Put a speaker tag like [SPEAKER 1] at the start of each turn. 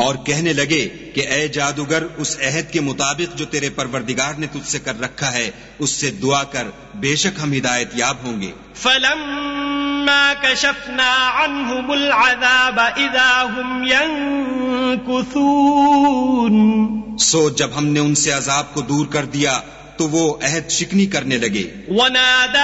[SPEAKER 1] और कहने लगे कि ए जादूगर, उस अहद के मुताबिक जो तेरे परवरदिगार ने तुझसे कर रखा है उससे दुआ कर, बेशक हम हिदायत याब होंगे।
[SPEAKER 2] फलम्मा कशफना अन्हुमुल अज़ाब इज़ा हुम यंकुसून।
[SPEAKER 1] सो जब हमने उनसे अजाब को दूर कर दिया तो वो अहद शिकनी करने लगे।
[SPEAKER 2] वनादा